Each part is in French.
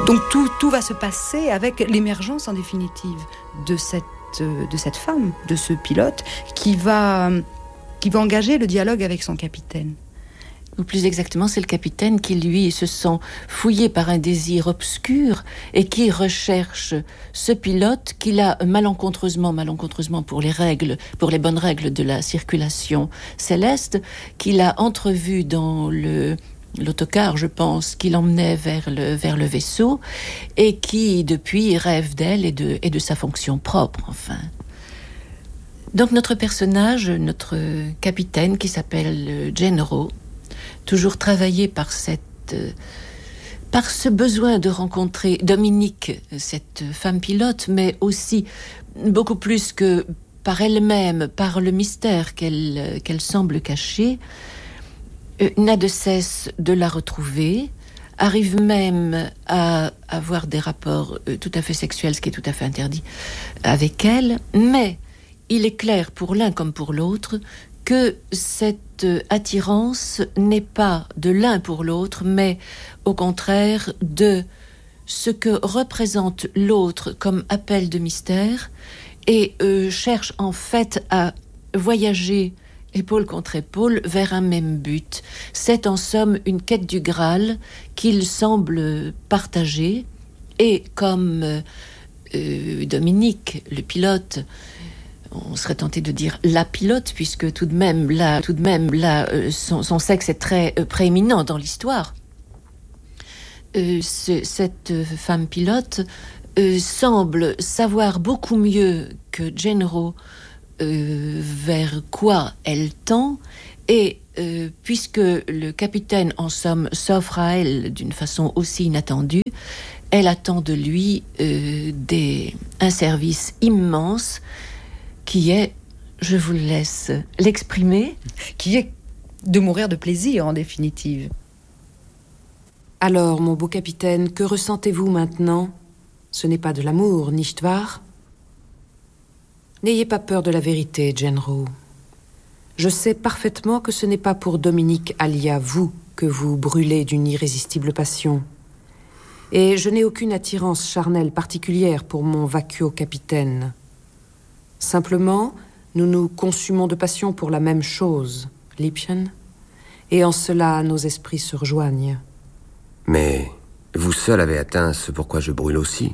Donc tout va se passer avec l'émergence en définitive de cette femme, de ce pilote qui va engager le dialogue avec son capitaine. Ou plus exactement, c'est le capitaine qui, lui, se sent fouillé par un désir obscur et qui recherche ce pilote qu'il a malencontreusement pour les bonnes règles de la circulation céleste, qu'il a entrevu dans l'autocar, je pense, qui l'emmenait vers le vaisseau et qui, depuis, rêve d'elle et de sa fonction propre, enfin. Donc notre personnage, notre capitaine qui s'appelle Genro, toujours travaillé par ce besoin de rencontrer Dominique, cette femme pilote, mais aussi beaucoup plus que par elle-même, par le mystère qu'elle semble cacher, n'a de cesse de la retrouver, arrive même à avoir des rapports tout à fait sexuels, ce qui est tout à fait interdit avec elle, mais il est clair pour l'un comme pour l'autre que cette attirance n'est pas de l'un pour l'autre, mais au contraire de ce que représente l'autre comme appel de mystère et cherche en fait à voyager épaule contre épaule vers un même but. C'est en somme une quête du Graal qu'il semble partager et comme Dominique, le pilote, on serait tenté de dire la pilote, puisque tout de même là, son sexe est très prééminent dans l'histoire. Cette femme pilote semble savoir beaucoup mieux que Genro vers quoi elle tend, et puisque le capitaine, en somme, s'offre à elle d'une façon aussi inattendue, elle attend de lui un service immense qui est, je vous laisse l'exprimer, qui est de mourir de plaisir en définitive. Alors, mon beau capitaine, que ressentez-vous maintenant ? Ce n'est pas de l'amour, nicht wahr ? N'ayez pas peur de la vérité, Genro. Je sais parfaitement que ce n'est pas pour Dominique Alia, vous, que vous brûlez d'une irrésistible passion. Et je n'ai aucune attirance charnelle particulière pour mon vacuo capitaine. Simplement, nous nous consumons de passion pour la même chose, Liebchen, et en cela nos esprits se rejoignent. Mais vous seul avez atteint ce pourquoi je brûle aussi.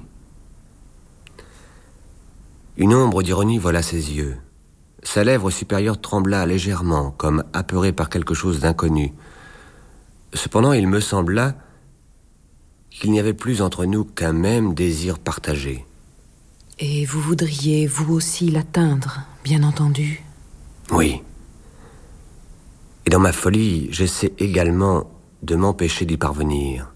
Une ombre d'ironie vola ses yeux. Sa lèvre supérieure trembla légèrement, comme apeurée par quelque chose d'inconnu. Cependant, il me sembla qu'il n'y avait plus entre nous qu'un même désir partagé. Et vous voudriez, vous aussi, l'atteindre, bien entendu. Oui. Et dans ma folie, j'essaie également de m'empêcher d'y parvenir.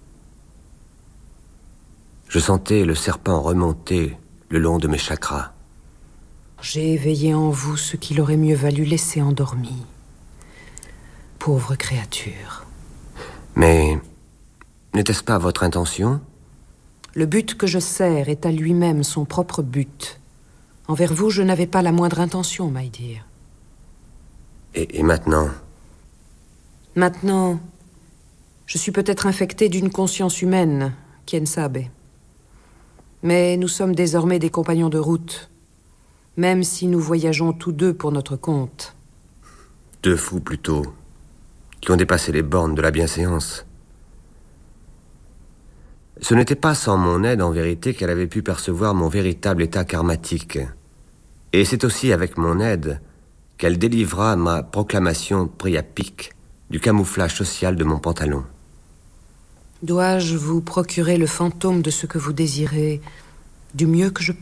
Je sentais le serpent remonter le long de mes chakras. J'ai éveillé en vous ce qu'il aurait mieux valu laisser endormi. Pauvre créature. Mais n'était-ce pas votre intention ? Le but que je sers est à lui-même son propre but. Envers vous, je n'avais pas la moindre intention, my dear. Et maintenant ? Maintenant, je suis peut-être infecté d'une conscience humaine, quien sabe. Mais nous sommes désormais des compagnons de route, même si nous voyageons tous deux pour notre compte. Deux fous plutôt, qui ont dépassé les bornes de la bienséance. Ce n'était pas sans mon aide, en vérité, qu'elle avait pu percevoir mon véritable état karmatique. Et c'est aussi avec mon aide qu'elle délivra ma proclamation priapique du camouflage social de mon pantalon. Dois-je vous procurer le fantôme de ce que vous désirez du mieux que je peux ?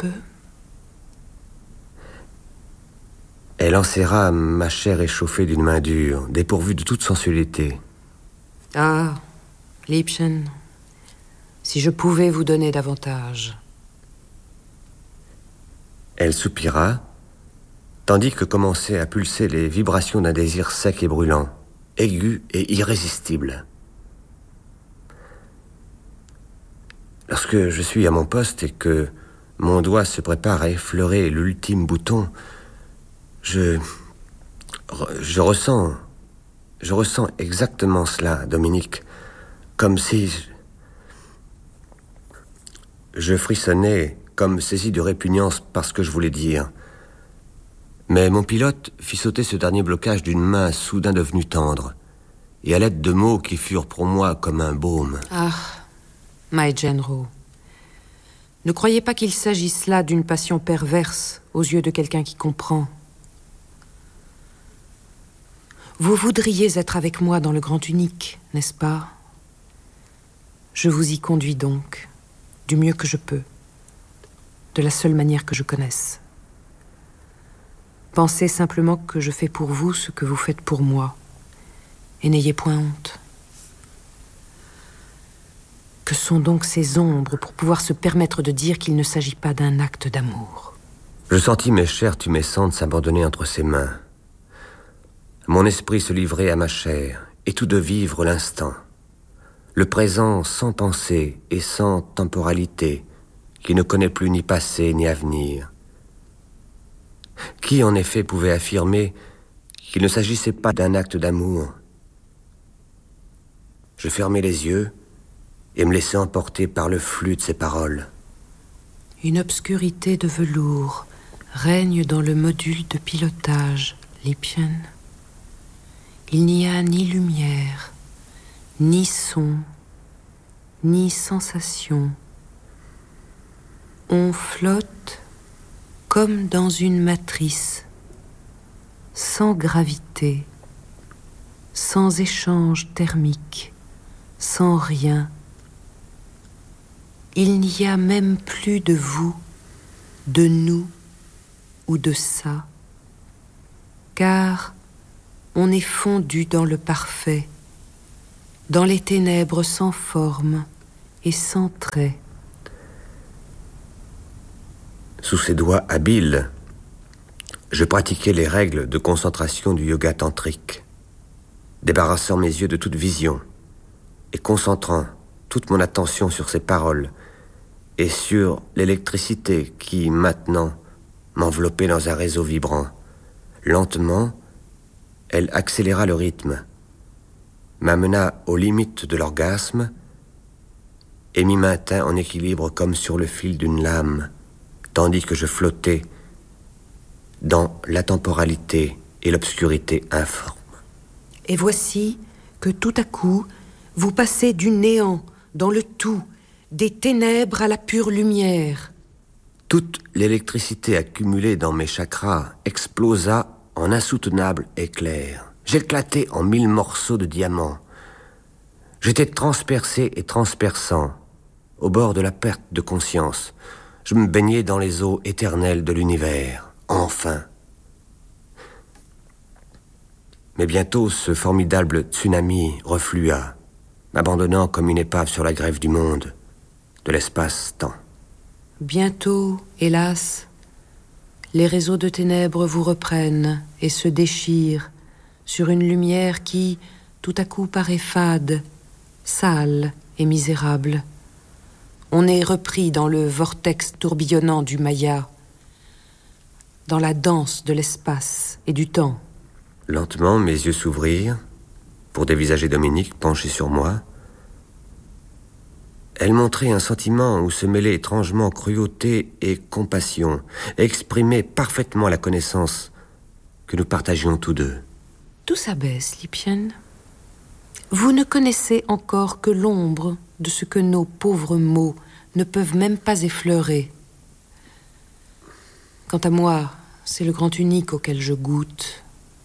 Elle enserra ma chair échauffée d'une main dure, dépourvue de toute sensualité. Ah, Liebchen, si je pouvais vous donner davantage. Elle soupira, tandis que commençaient à pulser les vibrations d'un désir sec et brûlant, aigu et irrésistible. Lorsque je suis à mon poste et que mon doigt se prépare à effleurer l'ultime bouton, je ressens exactement cela, Dominique, comme si Je frissonnais, comme saisi de répugnance par ce que je voulais dire. Mais mon pilote fit sauter ce dernier blocage d'une main soudain devenue tendre, et à l'aide de mots qui furent pour moi comme un baume. Ah, my Genro, ne croyez pas qu'il s'agisse là d'une passion perverse aux yeux de quelqu'un qui comprend. Vous voudriez être avec moi dans le Grand Unique, n'est-ce pas? Je vous y conduis donc, du mieux que je peux, de la seule manière que je connaisse. Pensez simplement que je fais pour vous ce que vous faites pour moi, et n'ayez point honte. Que sont donc ces ombres pour pouvoir se permettre de dire qu'il ne s'agit pas d'un acte d'amour? Je sentis mes chairs tumescentes s'abandonner entre ses mains. Mon esprit se livrait à ma chair, et tout de vivre l'instant. Le présent sans pensée et sans temporalité, qui ne connaît plus ni passé ni avenir. Qui en effet pouvait affirmer qu'il ne s'agissait pas d'un acte d'amour? Je fermai les yeux et me laissai emporter par le flux de ses paroles. Une obscurité de velours règne dans le module de pilotage, Lipien. Il n'y a ni lumière, ni son, ni sensation. On flotte comme dans une matrice, sans gravité, sans échange thermique, sans rien. Il n'y a même plus de vous, de nous ou de ça, car on est fondu dans le parfait, dans les ténèbres sans forme et sans trait. Sous ses doigts habiles, je pratiquais les règles de concentration du yoga tantrique, débarrassant mes yeux de toute vision et concentrant toute mon attention sur ses paroles et sur l'électricité qui, maintenant, m'enveloppait dans un réseau vibrant. Lentement, elle accéléra le rythme, m'amena aux limites de l'orgasme et m'y maintint en équilibre comme sur le fil d'une lame, tandis que je flottais dans la temporalité et l'obscurité informe. Et voici que tout à coup, vous passez du néant dans le tout, des ténèbres à la pure lumière. Toute l'électricité accumulée dans mes chakras explosa en insoutenable éclair. J'éclatai en 1000 morceaux de diamants. J'étais transpercé et transperçant, au bord de la perte de conscience. Je me baignais dans les eaux éternelles de l'univers. Enfin. Mais bientôt, ce formidable tsunami reflua, m'abandonnant comme une épave sur la grève du monde, de l'espace-temps. Bientôt, hélas, les réseaux de ténèbres vous reprennent et se déchirent sur une lumière qui, tout à coup, paraît fade, sale et misérable. On est repris dans le vortex tourbillonnant du Maya, dans la danse de l'espace et du temps. Lentement, mes yeux s'ouvrirent pour dévisager Dominique penchée sur moi. Elle montrait un sentiment où se mêlaient étrangement cruauté et compassion, et exprimait parfaitement la connaissance que nous partagions tous deux. Tout s'abaisse, Lipien. Vous ne connaissez encore que l'ombre de ce que nos pauvres mots ne peuvent même pas effleurer. Quant à moi, c'est le grand unique auquel je goûte.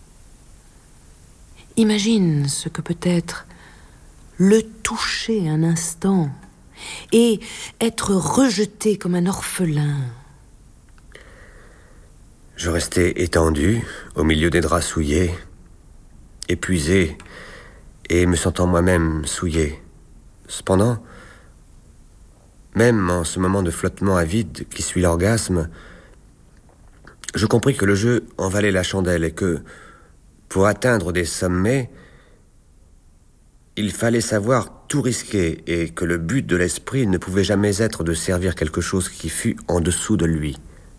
Imagine ce que peut être le toucher un instant et être rejeté comme un orphelin. Je restais étendu, au milieu des draps souillés, épuisé et me sentant moi-même souillé. Cependant, même en ce moment de flottement avide qui suit l'orgasme, je compris que le jeu en valait la chandelle et que, pour atteindre des sommets, il fallait savoir tout risquer et que le but de l'esprit ne pouvait jamais être de servir quelque chose qui fût en dessous de lui.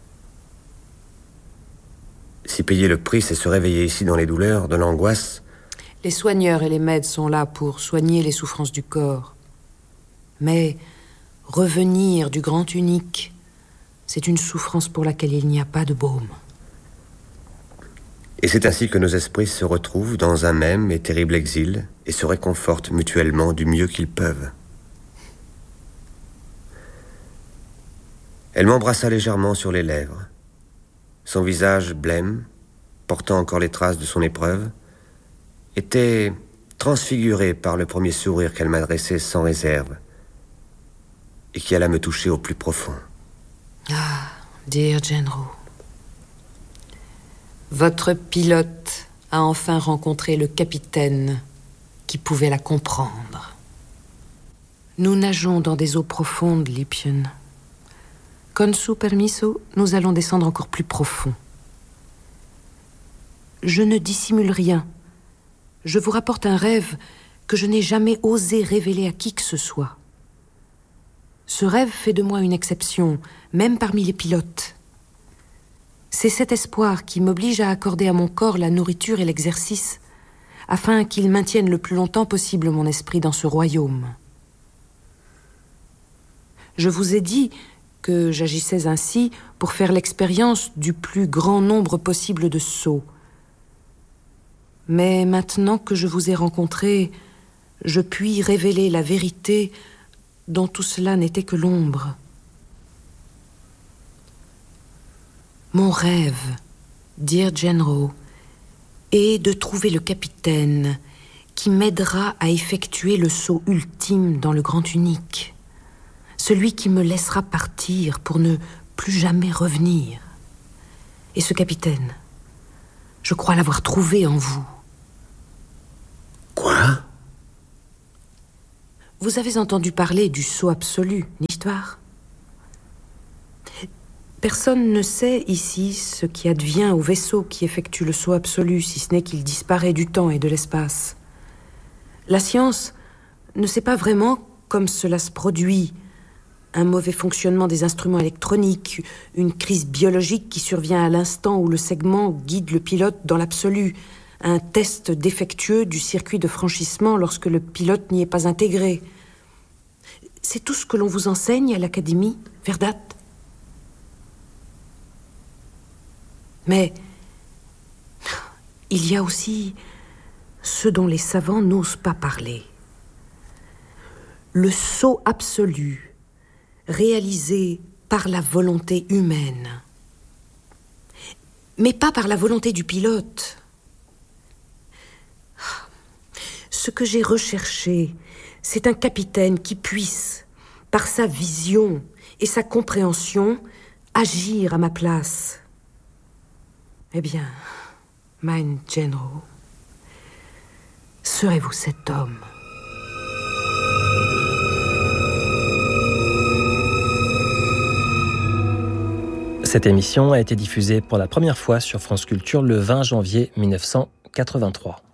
Si payer le prix, c'est se réveiller ici dans les douleurs, de l'angoisse. Les soigneurs et les maîtres sont là pour soigner les souffrances du corps. Mais revenir du grand unique, c'est une souffrance pour laquelle il n'y a pas de baume. Et c'est ainsi que nos esprits se retrouvent dans un même et terrible exil et se réconfortent mutuellement du mieux qu'ils peuvent. Elle m'embrassa légèrement sur les lèvres. Son visage blême, portant encore les traces de son épreuve, était transfiguré par le premier sourire qu'elle m'adressait sans réserve et qui alla me toucher au plus profond. Ah, dear Genro, votre pilote a enfin rencontré le capitaine qui pouvait la comprendre. Nous nageons dans des eaux profondes, Lipien. Con su permiso, nous allons descendre encore plus profond. Je ne dissimule rien. Je vous rapporte un rêve que je n'ai jamais osé révéler à qui que ce soit. Ce rêve fait de moi une exception, même parmi les pilotes. C'est cet espoir qui m'oblige à accorder à mon corps la nourriture et l'exercice, afin qu'il maintienne le plus longtemps possible mon esprit dans ce royaume. Je vous ai dit que j'agissais ainsi pour faire l'expérience du plus grand nombre possible de sauts. Mais maintenant que je vous ai rencontré, je puis révéler la vérité dont tout cela n'était que l'ombre. Mon rêve, dear Genro, est de trouver le capitaine qui m'aidera à effectuer le saut ultime dans le grand unique. Celui qui me laissera partir pour ne plus jamais revenir. Et ce capitaine, je crois l'avoir trouvé en vous. Quoi ? Vous avez entendu parler du saut absolu, nicht wahr ? Personne ne sait ici ce qui advient au vaisseau qui effectue le saut absolu, si ce n'est qu'il disparaît du temps et de l'espace. La science ne sait pas vraiment comme cela se produit. Un mauvais fonctionnement des instruments électroniques, une crise biologique qui survient à l'instant où le segment guide le pilote dans l'absolu, un test défectueux du circuit de franchissement lorsque le pilote n'y est pas intégré. C'est tout ce que l'on vous enseigne à l'Académie, Verdat ? Mais il y a aussi ce dont les savants n'osent pas parler. Le saut absolu réalisé par la volonté humaine, mais pas par la volonté du pilote. Ce que j'ai recherché, c'est un capitaine qui puisse, par sa vision et sa compréhension, agir à ma place. Eh bien, mein Genro, serez-vous cet homme ? Cette émission a été diffusée pour la première fois sur France Culture le 20 janvier 1983.